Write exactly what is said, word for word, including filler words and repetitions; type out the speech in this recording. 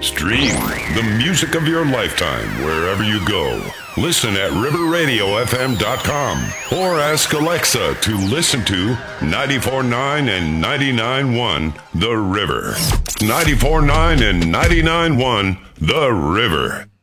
Stream the music of your lifetime wherever you go. Listen at river radio f m dot com or ask Alexa to listen to ninety-four point nine and ninety-nine point one The River. ninety-four point nine and ninety-nine point one The River.